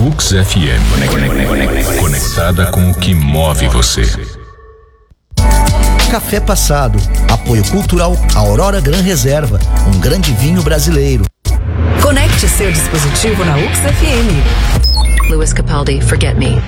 UX FM. Conectada com o que move você. Café Passado. Apoio cultural Aurora Gran Reserva, um grande vinho brasileiro. Conecte seu dispositivo na UX FM. Louis Capaldi, Forget Me.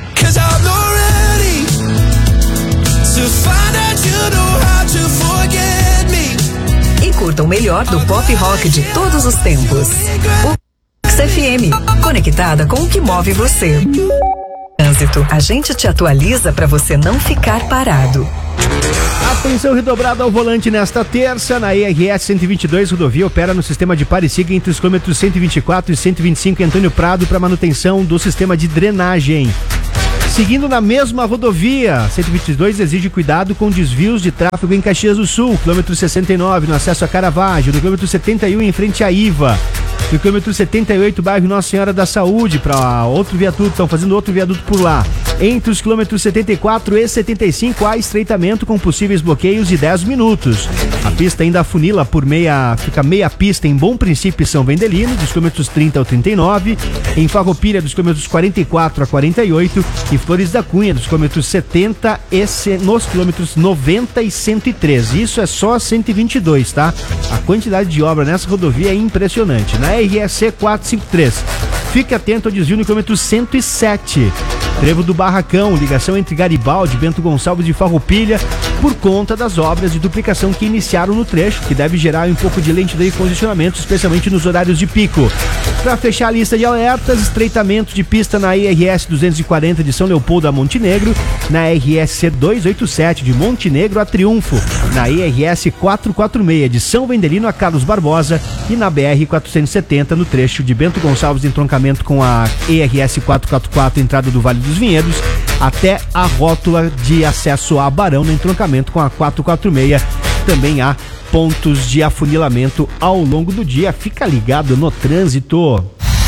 E curta o melhor do pop rock de todos os tempos. UX FM, conectada com o que move você. Trânsito, a gente te atualiza para você não ficar parado. Atenção redobrada ao volante nesta terça. Na ERS 122, rodovia opera no sistema de pare e siga entre os quilômetros 124 e 125 Antônio Prado para manutenção do sistema de drenagem. Seguindo na mesma rodovia, 122 exige cuidado com desvios de tráfego em Caxias do Sul, quilômetro 69 no acesso a Caravaggio, no quilômetro 71 em frente à IVA, no quilômetro 78 bairro Nossa Senhora da Saúde para outro viaduto, estão fazendo outro viaduto por lá. Entre os quilômetros 74 e 75 há estreitamento com possíveis bloqueios de 10 minutos. A pista ainda afunila fica meia pista em Bom Princípio e São Vendelino, dos quilômetros 30 ao 39, em Farroupilha dos quilômetros 44 a 48 e Flores da Cunha dos quilômetros 70 e nos quilômetros 90 e 113. Isso é só 122, tá? A quantidade de obra nessa rodovia é impressionante. Na RSC 453, fique atento ao desvio no quilômetro 107. Trevo do Barracão, ligação entre Garibaldi e Bento Gonçalves de Farroupilha, por conta das obras de duplicação que iniciaram no trecho, que deve gerar um pouco de lentidão e congestionamento, especialmente nos horários de pico. Para fechar a lista de alertas, estreitamento de pista na IRS 240 de São Leopoldo a Montenegro, na RSC 287 de Montenegro a Triunfo, na IRS 446 de São Vendelino a Carlos Barbosa e na BR 470 no trecho de Bento Gonçalves, entroncamento com a ERS 444, entrada do Vale dos Vinhedos, até a rótula de acesso a Barão, no entroncamento com a 446. Também há pontos de afunilamento ao longo do dia. Fica ligado no trânsito.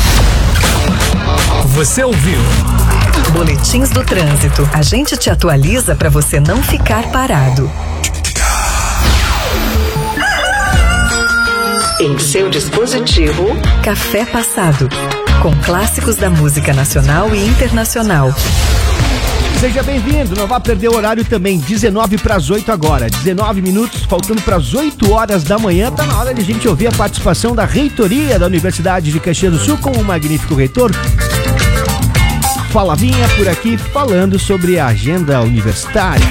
Você ouviu? Boletins do trânsito. A gente te atualiza para você não ficar parado. Em seu dispositivo, Café Passado, com clássicos da música nacional e internacional. Seja bem-vindo, não vá perder o horário também, 19 para as 8 agora, 19 minutos, faltando para as 8 horas da manhã, tá na hora de a gente ouvir a participação da reitoria da Universidade de Caxias do Sul com o magnífico reitor Flavinha por aqui, falando sobre a agenda universitária.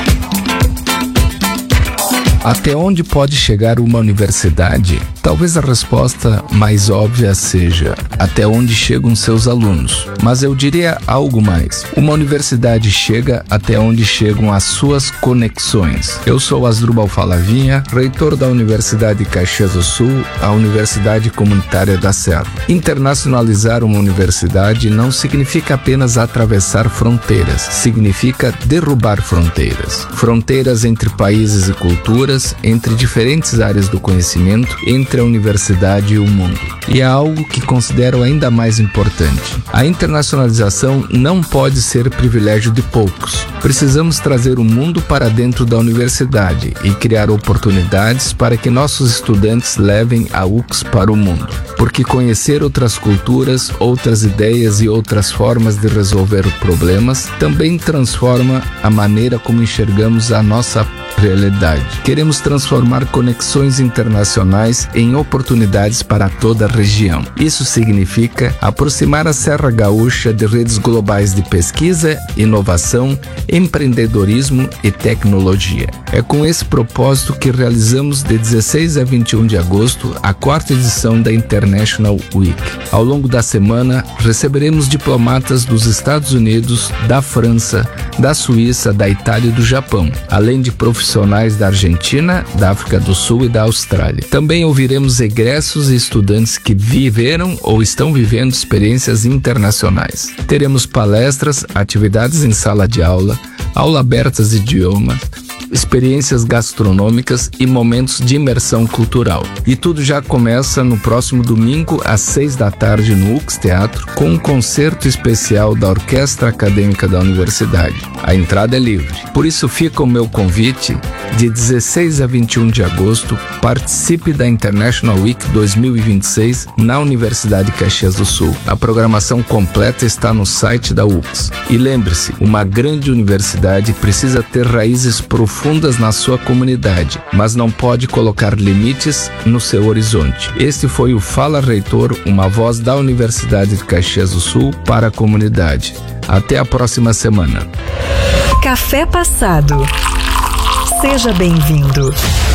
Até onde pode chegar uma universidade? Talvez a resposta mais óbvia seja até onde chegam seus alunos. Mas eu diria algo mais. Uma universidade chega até onde chegam as suas conexões. Eu sou Asdrubal Flavinha, reitor da Universidade de Caxias do Sul, a Universidade Comunitária da Serra. Internacionalizar uma universidade não significa apenas atravessar fronteiras, significa derrubar fronteiras. Fronteiras entre países e culturas, entre diferentes áreas do conhecimento, entre a universidade e o mundo. E é algo que considero ainda mais importante. A internacionalização não pode ser privilégio de poucos. Precisamos trazer o mundo para dentro da universidade e criar oportunidades para que nossos estudantes levem a UX para o mundo. Porque conhecer outras culturas, outras ideias e outras formas de resolver problemas também transforma a maneira como enxergamos a nossa realidade. Queremos transformar conexões internacionais em oportunidades para toda a região. Isso significa aproximar a Serra Gaúcha de redes globais de pesquisa, inovação, empreendedorismo e tecnologia. É com esse propósito que realizamos de 16 a 21 de agosto a 4ª edição da International Week. Ao longo da semana, receberemos diplomatas dos Estados Unidos, da França, da Suíça, da Itália e do Japão, além de profissionais da Argentina, da África do Sul e da Austrália. Também ouviremos egressos e estudantes que viveram ou estão vivendo experiências internacionais. Teremos palestras, atividades em sala de aula, aula abertas de idioma, experiências gastronômicas e momentos de imersão cultural. E tudo já começa no próximo domingo às 18h no UX Teatro, com um concerto especial da Orquestra Acadêmica da Universidade. A entrada é livre. Por isso fica o meu convite: de 16 a 21 de agosto, participe da International Week 2026 na Universidade de Caxias do Sul. A programação completa está no site da UX. E lembre-se, uma grande universidade precisa ter raízes profundas na sua comunidade, mas não pode colocar limites no seu horizonte. Este foi o Fala Reitor, uma voz da Universidade de Caxias do Sul para a comunidade. Até a próxima semana. Café Passado. Seja bem-vindo.